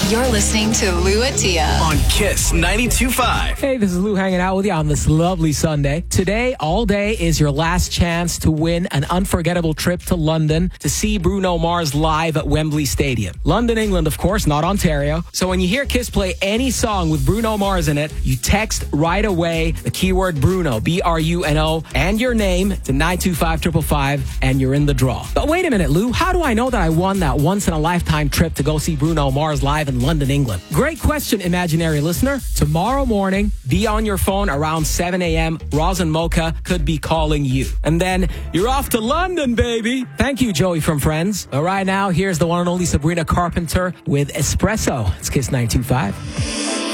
You're listening to Lou Atia on Kiss 92.5. Hey, this is Lou hanging out with you on this lovely Sunday. Today, all day, is your last chance to win an unforgettable trip to London to see Bruno Mars live at Wembley Stadium. London, England, of course, not Ontario. So when you hear Kiss play any song with Bruno Mars in it, you text right away the keyword Bruno, B-R-U-N-O, and your name to 925-555, and you're in the draw. But wait a minute, Lou. How do I know that I won that once-in-a-lifetime trip to go see Bruno Mars live in London, England? Great question, imaginary listener. Tomorrow morning, be on your phone around 7 a.m. Roz and Mocha could be calling you. And then you're off to London, baby. Thank you, Joey from Friends. But right now, here's the one and only Sabrina Carpenter with Espresso. It's Kiss 925.